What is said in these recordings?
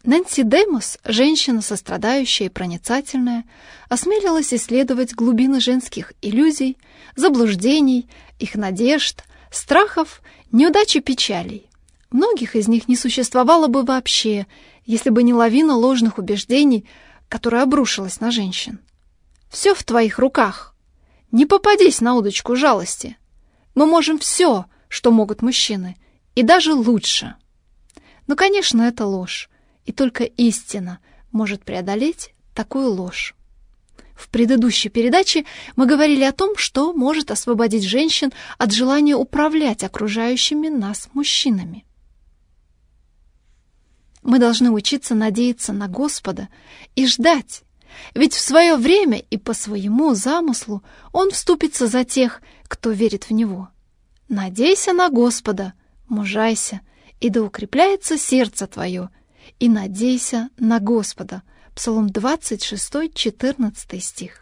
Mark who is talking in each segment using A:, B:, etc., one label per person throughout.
A: Нэнси Демос, женщина сострадающая и проницательная, осмелилась исследовать глубины женских иллюзий, заблуждений, их надежд, страхов, неудач и печалей. Многих из них не существовало бы вообще, если бы не лавина ложных убеждений, которая обрушилась на женщин. Все в твоих руках. Не попадись на удочку жалости. Мы можем все, что могут мужчины, и даже лучше. Но, конечно, это ложь, и только истина может преодолеть такую ложь. В предыдущей передаче мы говорили о том, что может освободить женщин от желания управлять окружающими нас мужчинами. Мы должны учиться надеяться на Господа и ждать, ведь в свое время и по своему замыслу Он вступится за тех, кто верит в Него. Надейся на Господа, мужайся, и да укрепляется сердце твое, и надейся на Господа. Псалом 26, 14 стих.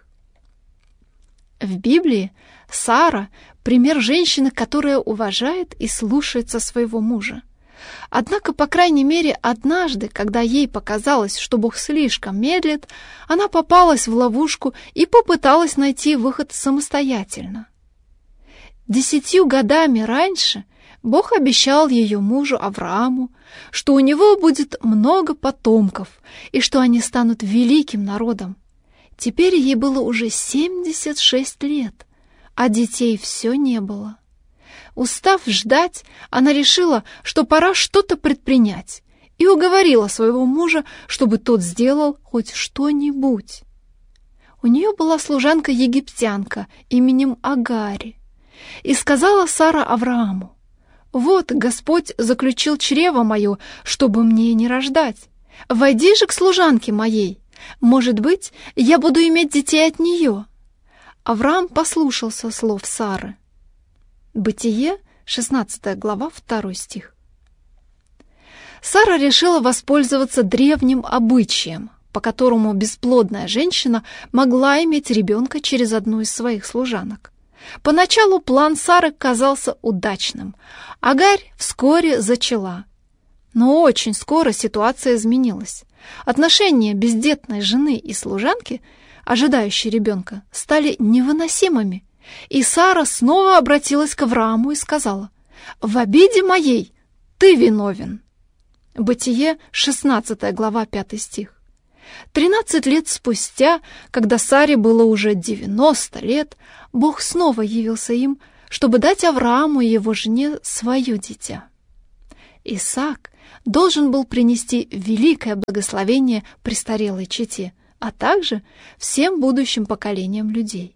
A: В Библии Сара — пример женщины, которая уважает и слушается своего мужа. Однако, по крайней мере, однажды, когда ей показалось, что Бог слишком медлит, она попалась в ловушку и попыталась найти выход самостоятельно. 10 годами раньше Бог обещал ее мужу Аврааму, что у него будет много потомков и что они станут великим народом. Теперь ей было уже 76 лет, а детей все не было. Устав ждать, она решила, что пора что-то предпринять, и уговорила своего мужа, чтобы тот сделал хоть что-нибудь. У нее была служанка-египтянка именем Агари, и сказала Сара Аврааму: «Вот Господь заключил чрево мое, чтобы мне не рождать. Войди же к служанке моей, может быть, я буду иметь детей от нее». Авраам послушался слов Сары. Бытие, 16 глава, 2 стих. Сара решила воспользоваться древним обычаем, по которому бесплодная женщина могла иметь ребенка через одну из своих служанок. Поначалу план Сары казался удачным. Агарь вскоре зачала. Но очень скоро ситуация изменилась. Отношения бездетной жены и служанки, ожидающей ребенка, стали невыносимыми. И Сара снова обратилась к Аврааму и сказала: «В обиде моей ты виновен». Бытие, 16 глава, 5 стих. 13 лет спустя, когда Саре было уже 90 лет, Бог снова явился им, чтобы дать Аврааму и его жене свое дитя. Исаак должен был принести великое благословение престарелой чете, а также всем будущим поколениям людей.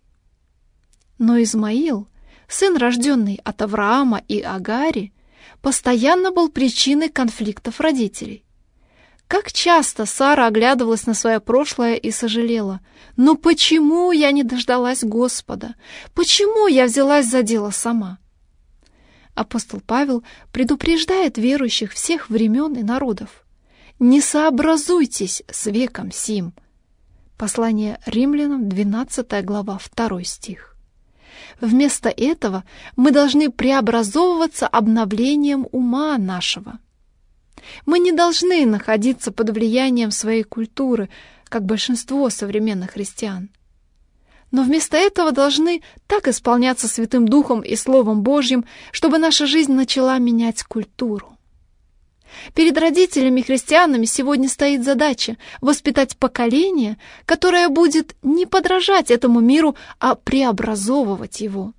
A: Но Измаил, сын, рожденный от Авраама и Агари, постоянно был причиной конфликтов родителей. Как часто Сара оглядывалась на свое прошлое и сожалела: «Но почему я не дождалась Господа? Почему я взялась за дело сама?» Апостол Павел предупреждает верующих всех времен и народов: «Не сообразуйтесь с веком сим». Послание Римлянам, 12 глава, 2 стих. Вместо этого мы должны преобразовываться обновлением ума нашего. Мы не должны находиться под влиянием своей культуры, как большинство современных христиан. Но вместо этого должны так исполняться Святым Духом и Словом Божьим, чтобы наша жизнь начала менять культуру. Перед родителями-христианами сегодня стоит задача воспитать поколение, которое будет не подражать этому миру, а преобразовывать его.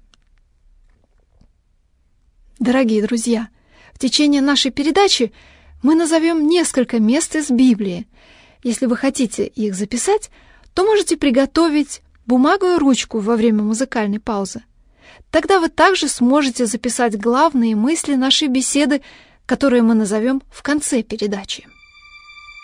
A: Дорогие друзья, в течение нашей передачи мы назовем несколько мест из Библии. Если вы хотите их записать, то можете приготовить бумагу и ручку во время музыкальной паузы. Тогда вы также сможете записать главные мысли нашей беседы, которые мы назовем в конце передачи.